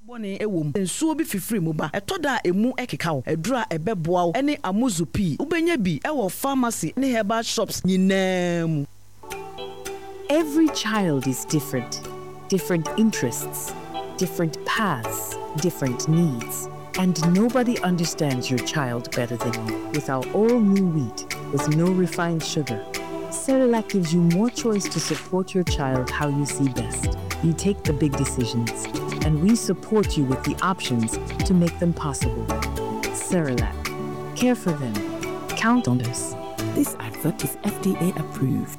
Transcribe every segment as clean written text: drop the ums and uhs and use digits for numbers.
bone ewom nsuo bi fifiri mu ba etoda emu ekeka wo edura ebeboa wo ene amuzupi ubenya bi ewo pharmacy ne herbal shops nyinam. Every child is different. Different interests, different paths, different needs. And nobody understands your child better than you. With our all-new wheat, with no refined sugar, Cerelac gives you more choice to support your child how you see best. You take the big decisions, and we support you with the options to make them possible. Cerelac. Care for them. Count on us. This advert is FDA approved.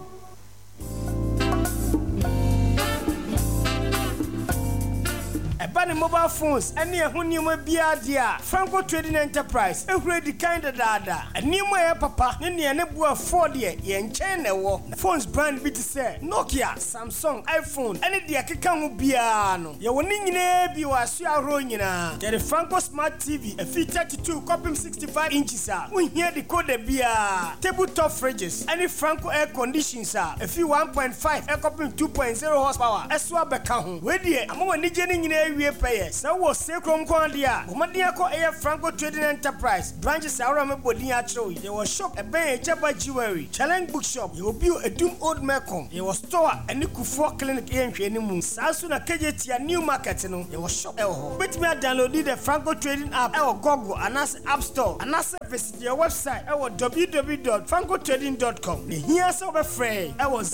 Ebani mobile phones any ehunima biadia Franco Trading Enterprise ehure di kind dada enima ya papa ne ne bua Ford ye nchen na wo phones brand bi te say Nokia, Samsung, iPhone any de akeka ho bia no ye woni nyina bi waso ahro nyina the Franco Smart TV a fit 32 copy 65 inches we hear the code bia tabletop fridges any Franco air conditions a fit 1.5 air copy 2.0 horsepower eswa beka ho we de amwa ni je ni nyina we pay so wo sekrom kon dia omadia ko air Franco Trading Enterprise branches awra me bodin a chiro ye was shop e ben echaba jewelry challenge bookshop ye obi edum old Melcom ye was store ani Kufo clinic e nhwe ni mu saso na kejetia new market no ye was shop e ho bet me download the Franco Trading app e Google anas App Store anas visit your website e www.francotrading.com ne here so be free e was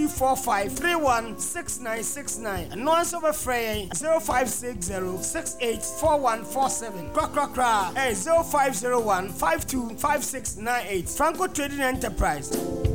0245316969 and no answer be free 0560684147 crack 0501525698 Franco Trading Enterprise.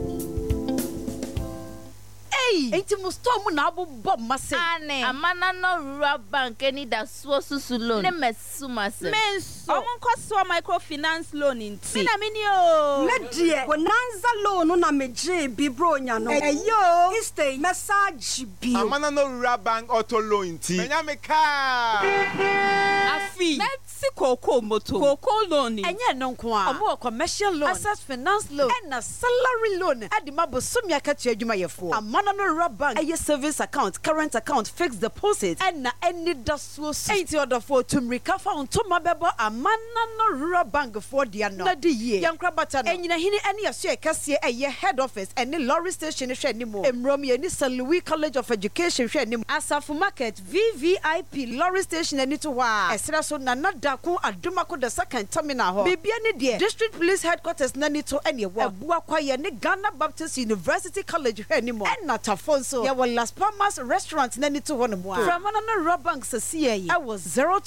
Enti mustomu na abobbo mase ane amana no rural bank eni da susu loan ne mesuma se menso omonkoso microfinance loan inti mina mini o medie bonanza loan na meje bibronya no eyo istay message bi amana no rural bank auto loan inti menya me ka afi Cocoa moto cocoa loan enye no nko a omo commercial loan access finance loan and salary loan adima bosomia ka tu adwuma yefo amana no rural bank eye service account current account fixed deposit and na any dasuo enti order for to recover on to mabebo amana no rural bank for dia no na de ye yankra bata no enyina hini ene yaso e kase eye head office and lorry station hwe animo emrom ye ni St. Louis College of Education hwe animo Asafu Market VVIP lorry station ani to wa esra so na Ku Adumako the second terminal ho bibia ne de district police headquarters na ni to ene wo abua kwaye ne Ghana Baptist University College hwe ni mo na tafonso ya Las Palmas restaurant na ni to ho no mo from another rural bank sasie I was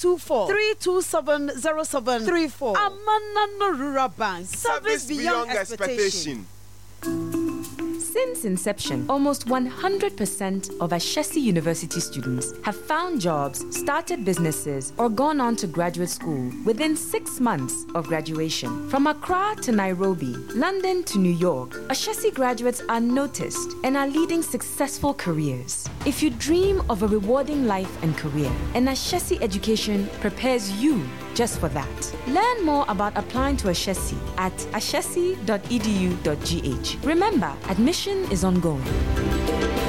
024-327-0734 Amana rural bank service beyond expectation. Since inception, almost 100% of Ashesi University students have found jobs, started businesses, or gone on to graduate school within 6 months of graduation. From Accra to Nairobi, London to New York, Ashesi graduates are noticed and are leading successful careers. If you dream of a rewarding life and career, an Ashesi education prepares you just for that. Learn more about applying to Ashesi at ashesi.edu.gh. Remember, admission is ongoing.